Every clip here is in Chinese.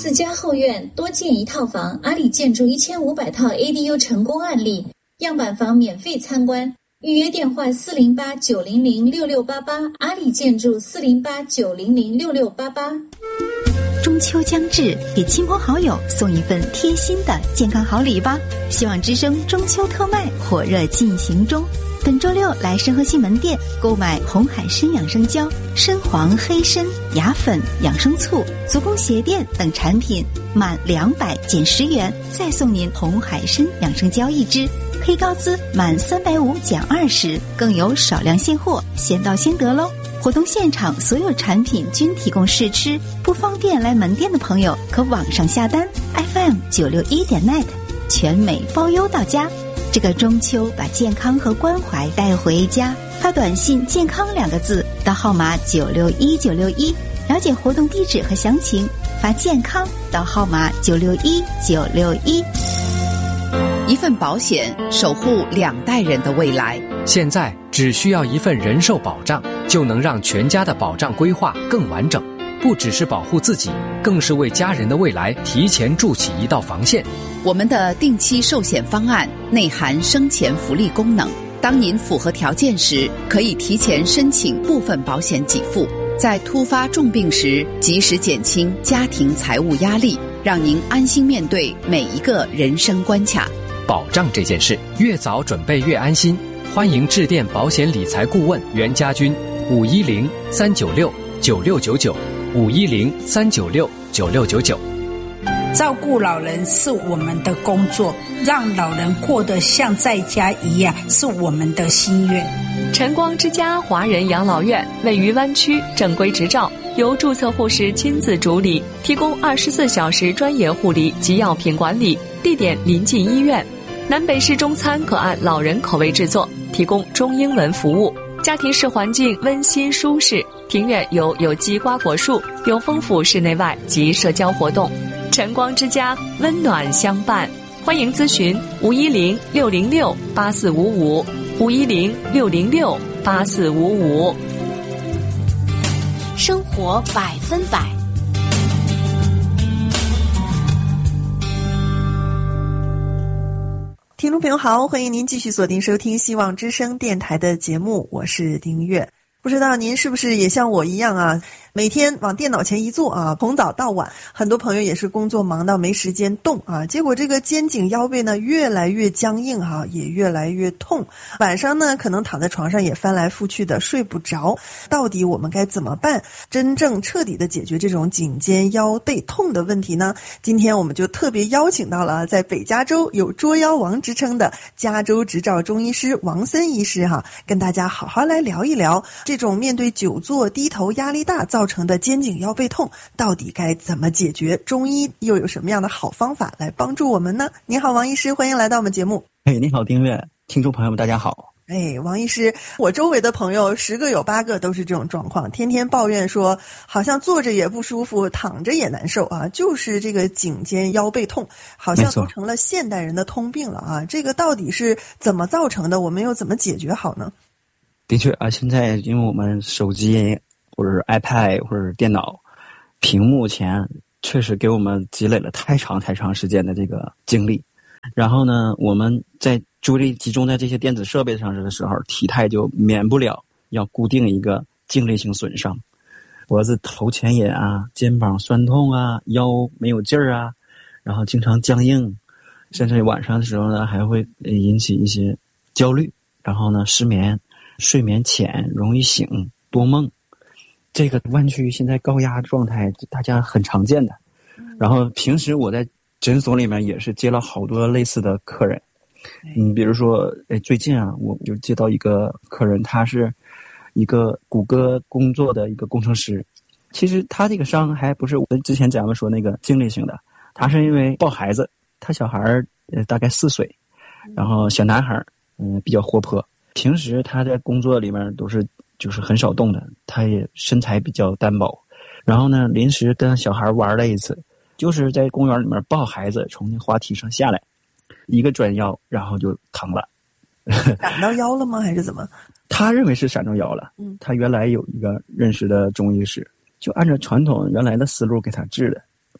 自家后院多建一套房，阿里建筑1500套 ADU 成功案例，样板房免费参观。预约电话408-900-6688，阿里建筑408-900-6688。 中秋将至，给亲朋好友送一份贴心的健康好礼吧！希望之声中秋特卖火热进行中，本周六来申河西门店购买红海参养生胶、参黄黑参、牙粉、养生醋、足弓鞋垫等产品，满200减10元，再送您红海参养生胶1支。黑高资满350减20，更有少量现货，先到先得喽！活动现场所有产品均提供试吃，不方便来门店的朋友可网上下单 FM961.net， 全美包邮到家。这个中秋把健康和关怀带回家，发短信健康2个字到号码961961，了解活动地址和详情，发健康到号码961961。 一份保险守护2代人的未来。 现在只需要一份人寿保障，就能让全家的保障规划更完整，不只是保护自己，更是为家人的未来提前筑起一道防线。 我们的定期寿险方案内含生前福利功能，当您符合条件时，可以提前申请部分保险给付，在突发重病时及时减轻家庭财务压力，让您安心面对每一个人生关卡。 保障这件事，越早准备越安心。欢迎致电保险理财顾问袁家军510-396-9699 510-396-9699。 照顾老人是我们的工作，让老人过得像在家一样是我们的心愿。 晨光之家华人养老院位于湾区，正规执照，由注册护士亲自主理，提供24小时专业护理及药品管理，地点临近医院。南北式中餐可按老人口味制作，提供中英文服务。家庭式环境温馨舒适，庭院有有机瓜果树，有丰富室内外及社交活动。晨光之家，温暖相伴。欢迎咨询510-606-8455 510-606-8455。 生活100%。 听众朋友好，欢迎您继续锁定收听希望之声电台的节目，我是丁月。不知道您是不是也像我一样啊，每天往电脑前一坐啊，从早到晚，很多朋友也是工作忙到没时间动啊，结果这个肩颈腰背呢越来越僵硬啊，也越来越痛，晚上呢可能躺在床上也翻来覆去的睡不着。到底我们该怎么办，真正彻底的解决这种颈肩腰背痛的问题呢？今天我们就特别邀请到了在北加州有捉妖王之称的加州执照中医师王森医师跟大家好好来聊一聊这种面对久坐低头压力大造成的肩颈腰背痛到底该怎么解决，中医又有什么样的好方法来帮助我们呢？你好王医师，欢迎来到我们节目。 你好丁月，听众朋友们大家好。 王医师，我周围的朋友10个有8个都是这种状况，天天抱怨说好像坐着也不舒服，躺着也难受啊，就是这个颈肩腰背痛，好像都成了现代人的通病了啊。这个到底是怎么造成的，我们又怎么解决好呢？ 的确啊，现在因为我们手机或者是 iPad 或者是电脑屏幕前确实给我们积累了太长时间的这个精力，然后呢我们在注意力集中在这些电子设备上的时候，体态就免不了要固定一个静力性损伤，脖子头前引啊，肩膀酸痛啊，腰没有劲儿啊，然后经常僵硬，甚至晚上的时候呢还会引起一些焦虑，然后呢失眠，睡眠浅，容易醒，多梦。这个弯曲现在高压状态大家很常见的。然后平时我在诊所里面也是接了好多类似的客人。比如说最近啊，我就接到一个客人，他是一个谷歌工作的一个工程师。其实他这个伤还不是我之前咱们说那个经历性的，他是因为抱孩子，他小孩大概4岁，然后小男孩比较活泼，平时他在工作里面都是就是很少动的，他也身材比较单薄。然后呢临时跟小孩玩了一次，就是在公园里面抱孩子从那滑梯上下来，一个转腰然后就疼了。 闪到腰了吗还是怎么？ 他认为是闪着腰了。他原来有一个认识的中医师，就按照传统原来的思路给他治的，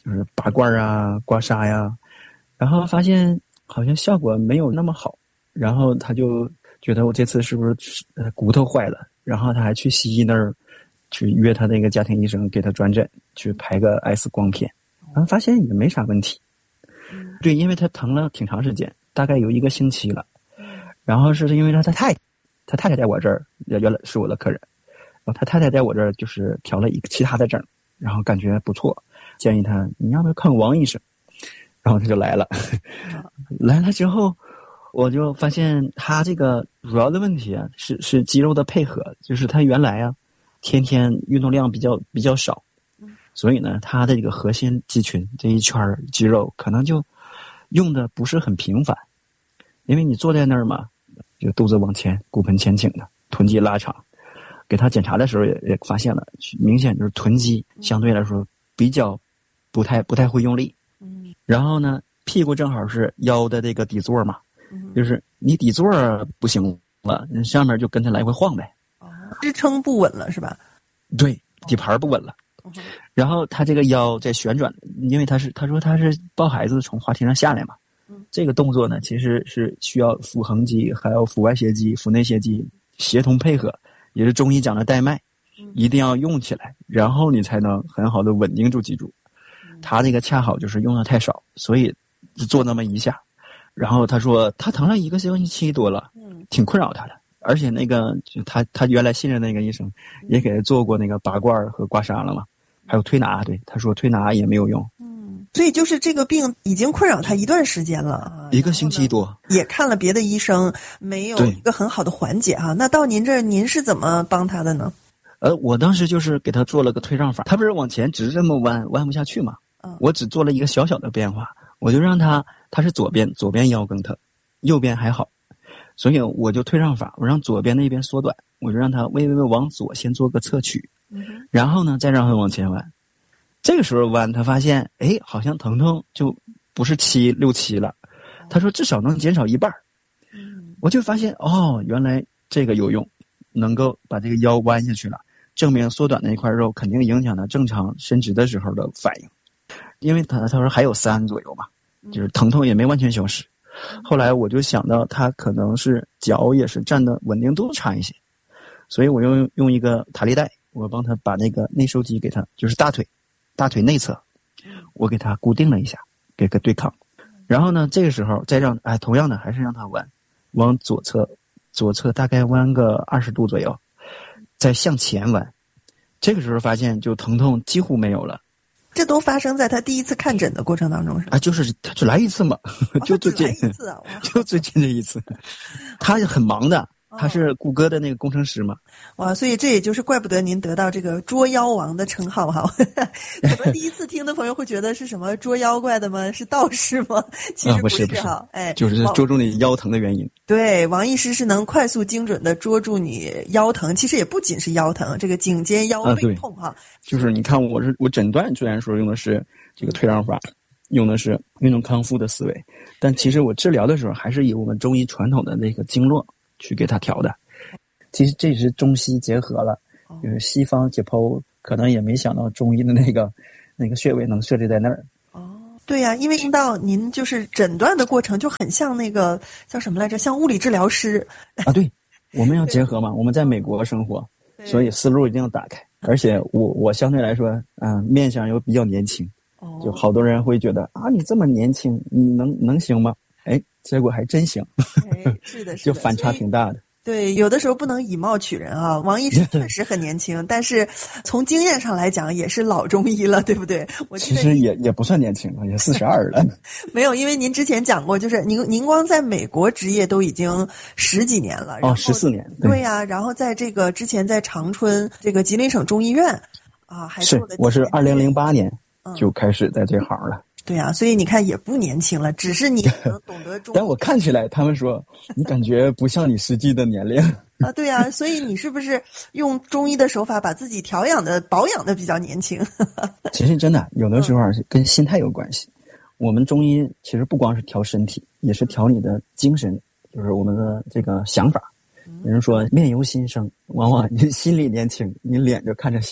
就是拔罐啊、刮痧呀，然后发现好像效果没有那么好，然后他就觉得我这次是不是骨头坏了，然后他还去西医那儿去约他那个家庭医生给他转诊，去拍个 X 光片，然后发现也没啥问题。对，因为他疼了挺长时间，大概有1个星期了。然后是因为他太太在我这儿，原来是我的客人，然后他太太在我这儿就是调了其他的症，然后感觉不错，建议他你要不要看王医生，然后他就来了。来了之后我就发现他这个主要的问题啊是肌肉的配合，就是他原来啊天天运动量比较少，所以呢他的这个核心肌群这一圈肌肉可能就用的不是很频繁，因为你坐在那儿嘛，就肚子往前，骨盆前倾的，臀肌拉长。给他检查的时候也发现了，明显就是臀肌相对来说比较不太会用力。然后呢，屁股正好是腰的这个底座嘛，就是你底座不行了，你上面就跟着来回晃呗。 支撑不稳了是吧？ 对，底盘不稳了。然后他这个腰在旋转，因为他说他是抱孩子从滑梯上下来嘛。这个动作呢，其实是需要腹横肌还有腹外斜肌、腹内斜肌协同配合，也是中医讲的带脉，一定要用起来，然后你才能很好的稳定住脊柱。他这个恰好就是用的太少，所以做那么一下，然后他说他疼了1个星期多了，挺困扰他的。而且那个他原来信任那个医生也给他做过那个拔罐和刮痧了嘛，还有推拿，对，他说推拿也没有用。 所以就是这个病已经困扰他一段时间了 ，1个星期多， 也看了别的医生，没有一个很好的缓解哈。那到您这儿，您是怎么帮他的呢？ 我当时就是给他做了个推让法，他不是往前直这么弯不下去嘛，我只做了一个小小的变化，我就让他是左边腰更疼，右边还好，所以我就推让法，我让左边那边缩短，我就让他微往左先做个侧屈，然后呢再让他往前弯。这个时候弯，他发现好像疼痛就不是6、7了，他说至少能减少1半。我就发现原来这个有用，能够把这个腰弯下去了，正面缩短的那块肉肯定影响他正常伸直的时候的反应。因为他说还有3左右嘛，就是疼痛也没完全消失。后来我就想到他可能是脚也是站的稳定度差一些，所以我用一个弹力带，我帮他把那个内收肌给他，就是大腿内侧，我给他固定了一下，给个对抗。然后呢，这个时候再让同样的还是让他弯，往左侧大概弯个20度左右，再向前弯。这个时候发现就疼痛几乎没有了。 这都发生在他第一次看诊的过程当中是吧？ 就是他只来1次嘛，就最近1次就最近这1次。他很忙的，他是谷歌的那个工程师嘛。 哇，所以这也就是怪不得您得到这个捉妖王的称号哈。可能第一次听的朋友会觉得是什么捉妖怪的吗？是道士吗？其实不是哈， 就是捉住你腰疼的原因。 对，王医师是能快速精准的捉住你腰疼，其实也不仅是腰疼，这个颈肩腰背痛哈。 就是你看我诊断虽然说用的是这个推让法，用的是运动康复的思维，但其实我治疗的时候还是以我们中医传统的那个经络去给他调的。其实这是中西结合了，就是西方解剖可能也没想到中医的那个穴位能设置在那儿。 对呀，因为听到您就是诊断的过程就很像那个叫什么来着，像物理治疗师对，我们要结合嘛，我们在美国生活，所以思路一定要打开。而且我相对来说面相又比较年轻，就好多人会觉得你这么年轻你能行吗？结果还真行。 是的就反差挺大的。 对，有的时候不能以貌取人啊。王医师确实很年轻，但是从经验上来讲也是老中医了，对不对？ 其实也不算年轻了，也42了。 没有，因为您之前讲过，就是您光在美国执业都已经10几年了。 14年。 对呀，然后在这个之前在长春这个吉林省中医院还做了。 我是2008年就开始在这行了。 对啊，所以你看也不年轻了，只是你能懂得中医。 但我看起来他们说你感觉不像你实际的年龄。 对啊，所以你是不是用中医的手法把自己保养的比较年轻？ 其实真的有的时候是跟心态有关系。我们中医其实不光是调身体，也是调你的精神，就是我们的这个想法。有人说面由心生，往往你心里年轻，你脸就看着小。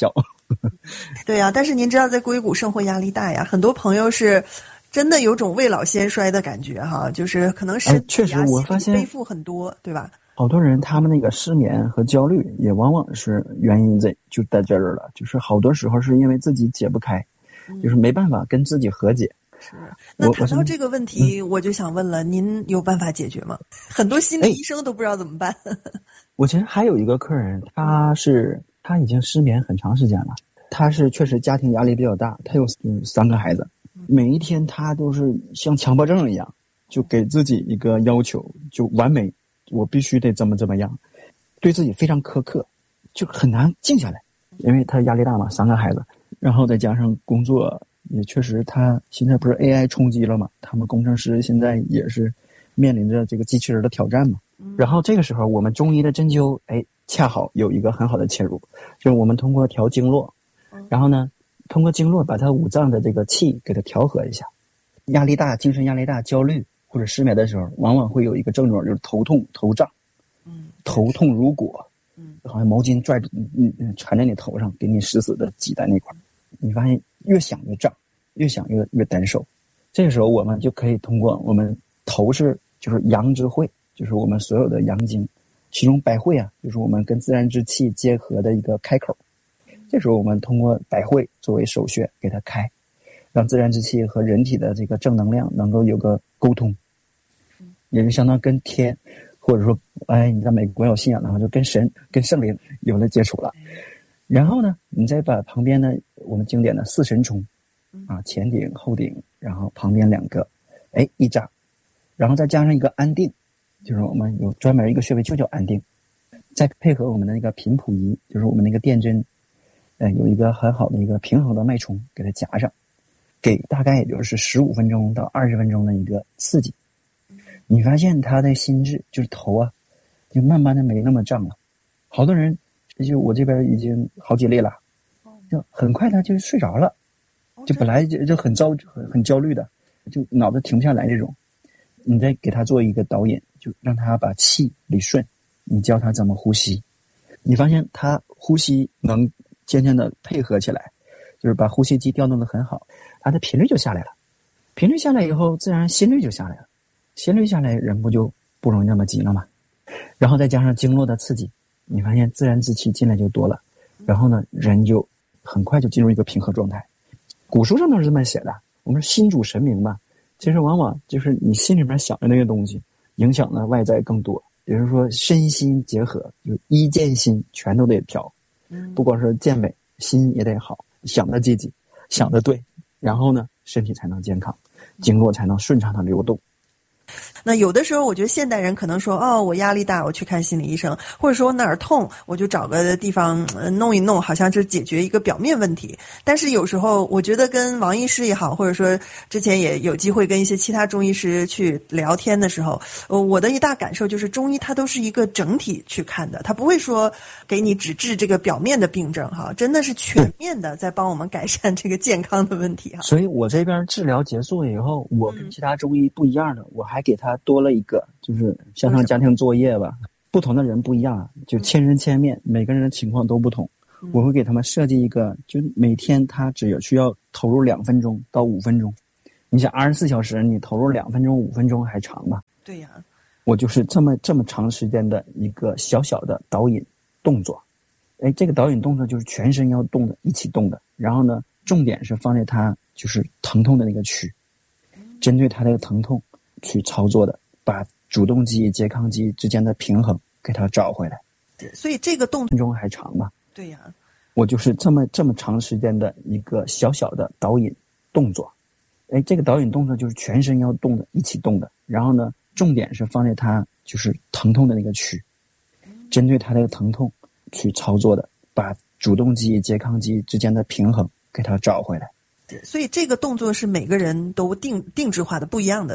对呀，但是您知道在硅谷生活压力大呀，很多朋友是真的有种未老先衰的感觉哈，就是可能是确实我发现背负很多，对吧？ 好多人他们那个失眠和焦虑也往往是原因就在这儿了，就是好多时候是因为自己解不开，就是没办法跟自己和解。 是，那谈到这个问题，我就想问了，您有办法解决吗？很多心理医生都不知道怎么办。 我其实还有一个客人，他已经失眠很长时间了，他是确实家庭压力比较大，他有3个孩子，每一天他都是像强迫症一样，就给自己一个要求，就完美，我必须得怎么样，对自己非常苛刻，就很难静下来，因为他压力大嘛，3个孩子，然后再加上工作。也确实，他现在不是 AI 冲击了嘛？他们工程师现在也是面临着这个机器人的挑战嘛。然后这个时候，我们中医的针灸，恰好有一个很好的切入，就是我们通过调经络，然后呢，通过经络把他五脏的这个气给它调和一下。压力大、精神压力大、焦虑或者失眠的时候，往往会有一个症状，就是头痛、头胀，头痛如裹，好像毛巾缠在你头上，给你死死的挤在那块，你发现越想越胀，越想越难受。这个时候我们就可以通过我们头就是阳之会，就是我们所有的阳经，其中百会啊，就是我们跟自然之气结合的一个开口。这时候我们通过百会作为首穴给它开，让自然之气和人体的这个正能量能够有个沟通，也是相当跟天，或者说你在美国有信仰的话，就跟神跟圣灵有了接触了。然后呢，你再把旁边的我们经典的4神冲前顶后顶，然后旁边2个一扎，然后再加上一个安定，就是我们有专门一个穴位就叫安定，再配合我们的那个频谱仪，就是我们那个电针，有一个很好的一个平衡的脉冲给它夹上，给大概也就是15分钟到20分钟的一个刺激，你发现他的心智就是头啊就慢慢的没那么胀了。好多人就我这边已经好几例了，就很快他就睡着了，就本来就很焦虑的，就脑子停不下来这种。你再给他做一个导引，就让他把气理顺，你教他怎么呼吸，你发现他呼吸能渐渐的配合起来，就是把呼吸机调动的很好，他的频率就下来了，频率下来以后自然心率就下来了，心率下来人不就不容易那么急了吗？然后再加上经络的刺激，你发现自然之气进来就多了，然后呢人就很快就进入一个平和状态。古书上都是这么写的，我们心主神明嘛，其实往往就是你心里面想的那个东西影响了外在更多，也就是说身心结合，就一见心全都得调，不光是健美，心也得好，想的积极，想的对，然后呢身体才能健康，经络才能顺畅的流动。 那有的时候我觉得现代人可能说我压力大我去看心理医生，或者说哪儿痛我就找个地方弄一弄，好像是解决一个表面问题。但是有时候我觉得跟王医师也好，或者说之前也有机会跟一些其他中医师去聊天的时候，我的一大感受就是中医它都是一个整体去看的，它不会说给你只治这个表面的病症哈，真的是全面的在帮我们改善这个健康的问题哈。 所以我这边治疗结束以后，我跟其他中医不一样的，我还给他多了一个，就是像上家庭作业吧，不同的人不一样，就千人千面，每个人的情况都不同。我会给他们设计一个，就每天他只有需要投入2分钟到5分钟。你想24小时，你投入2分钟5分钟还长吧？ 对呀， 我就是这么长时间的一个小小的导引动作。这个导引动作就是全身要动的，一起动的。然后呢，重点是放在他就是疼痛的那个区，针对他的疼痛去操作的，把主动肌、拮抗肌之间的平衡给它找回来。 所以这个动作中还长吧？ 对呀， 我就是这么长时间的一个小小的导引动作。这个导引动作就是全身要动的，一起动的。然后呢，重点是放在他就是疼痛的那个区，针对他的疼痛去操作的，把主动肌、拮抗肌之间的平衡给它找回来。 所以这个动作是每个人都定制化的，不一样的。